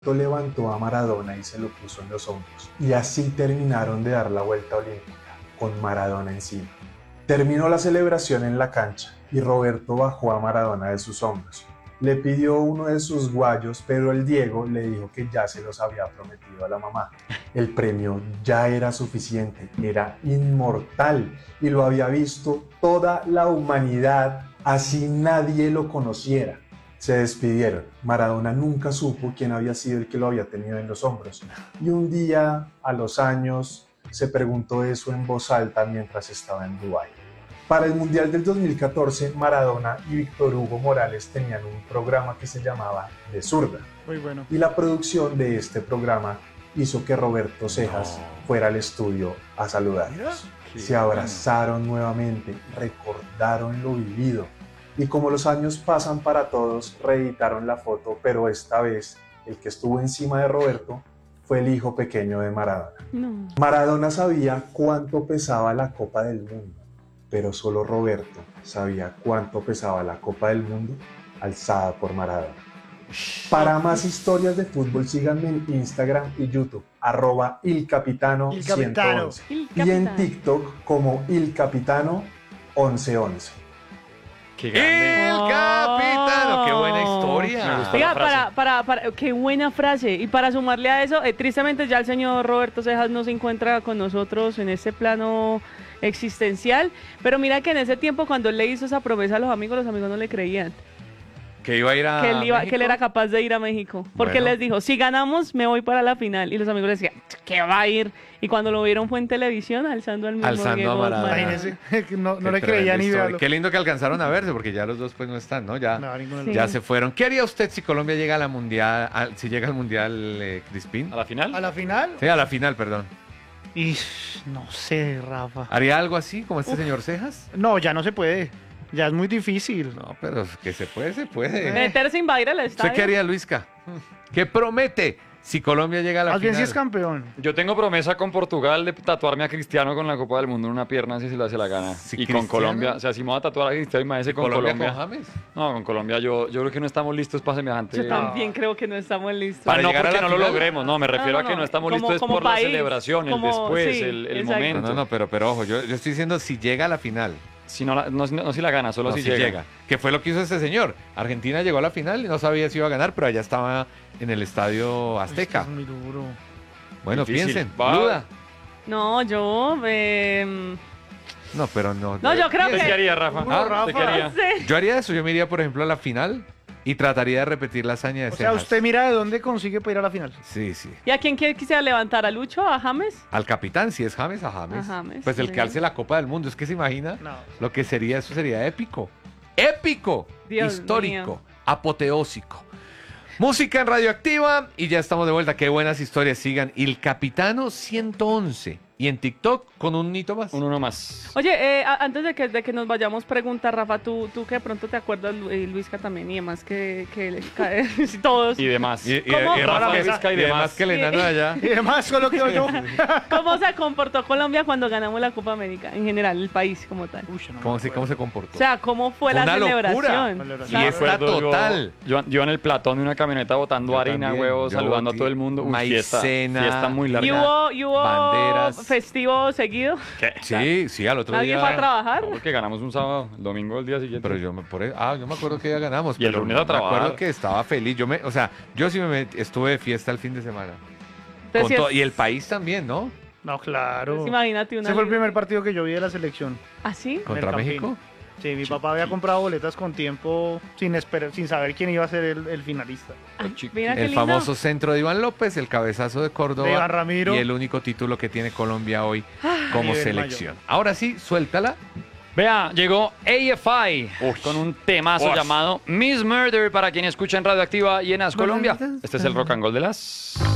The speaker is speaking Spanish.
levantó a Maradona y se lo puso en los hombros. Y así terminaron de dar la vuelta olímpica, con Maradona encima. Terminó la celebración en la cancha y Roberto bajó a Maradona de sus hombros. Le pidió uno de sus guayos, pero el Diego le dijo que ya se los había prometido a la mamá. El premio ya era suficiente, era inmortal y lo había visto toda la humanidad, así nadie lo conociera. Se despidieron. Maradona nunca supo quién había sido el que lo había tenido en los hombros. Y un día, a los años, se preguntó eso en voz alta mientras estaba en Dubái. Para el Mundial del 2014, Maradona y Víctor Hugo Morales tenían un programa que se llamaba De Zurda. Muy bueno. Y la producción de este programa hizo que Roberto Cejas fuera al estudio a saludarlos. Se abrazaron nuevamente, recordaron lo vivido. Y como los años pasan para todos, reeditaron la foto, pero esta vez el que estuvo encima de Roberto fue el hijo pequeño de Maradona. No. Maradona sabía cuánto pesaba la Copa del Mundo, pero solo Roberto sabía cuánto pesaba la Copa del Mundo alzada por Maradona. Para más historias de fútbol, síganme en Instagram y YouTube, @ilcapitano111 y en TikTok como ilcapitano1111. ¡Qué grande! ¡El capitano! ¡Qué buena Me historia! gustó. Oiga, la frase. qué buena frase. Y para sumarle a eso, tristemente ya el señor Roberto Cejas no se encuentra con nosotros en este plano existencial. Pero mira que en ese tiempo, cuando él le hizo esa promesa a los amigos no le creían. Que iba a ir a Que él México. era capaz de ir a México. Porque Bueno. les dijo, si ganamos, me voy para la final. Y los amigos le decían, ¿qué va a ir? Y cuando lo vieron fue en televisión, alzando al mismo Alzando a Diego Maradona. Imagínense, que no Qué le tremenda creía ni historia. verlo. Qué lindo que alcanzaron a verse, porque ya los dos pues no están, ¿no? Ya, No, ninguno de Sí. los ya se fueron. ¿Qué haría usted si Colombia llega a la mundial, si llega al mundial, Crispín? ¿A la final? dos. ¿A la final? Sí, a la final, perdón. Y no sé, Rafa. ¿Haría algo así como este señor Cejas? No, ya no se puede. Ya es muy difícil. No, pero que se puede, se puede. Meterse, invadir el ¿Usted estadio. qué haría, Luisca? ¿Qué promete si Colombia llega a la Más bien final? si es campeón. Yo tengo promesa con Portugal de tatuarme a Cristiano con la Copa del Mundo en una pierna si se le hace la gana. Sí, y Cristiano. con Colombia, o sea, si me voy a tatuar a Cristiano, imagínese con ¿Colombia Colombia. con James? No, con Colombia yo creo que no estamos listos para semejante. Yo también creo que no estamos listos. Para No, llegar a porque la no lo final. logremos, no, me refiero a que no estamos listos como por país, la celebración, el como- después, sí, el exacto. momento. No, pero ojo, yo estoy diciendo si llega a la final. Si no, no si la gana, solo No, si si llega. Que fue lo que hizo este señor. Argentina llegó a la final y no sabía si iba a ganar, pero allá estaba en el estadio Azteca. Es muy duro. Bueno, Difícil. piensen. Va. Duda. No, yo... No, pero no. No, yo creo ¿Usted que... qué haría, Rafa? Rafa. ¿Usted qué haría? No sé. Yo haría eso, yo me iría, por ejemplo, a la final y trataría de repetir la hazaña de O sea, Cejas. usted mira de dónde consigue para ir a la final. Sí, sí. ¿Y a quién quisiera levantar? ¿A Lucho? ¿A James? Al capitán, si es James, a James. A James, Pues el sí. que alce la Copa del Mundo. Es que se imagina No. lo que sería, eso sería épico. Épico. Dios Histórico. mío. Apoteósico. Música en Radioactiva y ya estamos de vuelta. Qué buenas historias. Sigan El Capitano 111 y en TikTok con un hito más. Uno más. Oye, antes de que nos vayamos, pregunta, Rafa, tú que de pronto te acuerdas, Luisca también, y demás que sí, todos. Y demás. ¿Cómo? Rafa, que, Luisca y y además demás. que el enano de allá. Y además, solo quedo yo. ¿Cómo se comportó Colombia cuando ganamos la Copa América? En general, el país como tal. Uy, no me ¿Cómo se acuerdo. comportó? O sea, ¿cómo fue la Una celebración? locura. Sí, Y está Recuerdo total. Yo en el platón de una camioneta botando Yo harina, también. huevo, Yo saludando a botí todo el mundo. Uy, fiesta maicena. muy ¿Y larga. hubo Banderas. festivo seguido? ¿Qué? Sí, sí, al otro ¿Nadie día. fue a trabajar? No, porque ganamos un sábado, el domingo el día siguiente. Pero yo me yo me acuerdo que ya ganamos. Y el pero lunes a me acuerdo trabajar. que estaba feliz. Yo sí estuve de fiesta el fin de semana. Entonces, Con sí, todo- y el país también, ¿no? No, claro. pues imagínate una... Ese fue el primer partido que yo vi de la selección. ¿Ah, sí? Contra Campín. México. Sí, mi papá había comprado boletas con tiempo sin saber quién iba a ser el finalista. Mira qué El lindo. famoso centro de Iván López, el cabezazo de Córdoba. De Iván Ramiro. Y el único título que tiene Colombia hoy a como nivel selección. Ahora sí, suéltala. Vea, llegó AFI con un temazo llamado Miss Murder para quien escucha en Radioactiva y en As Colombia. Este es el rock and roll de las...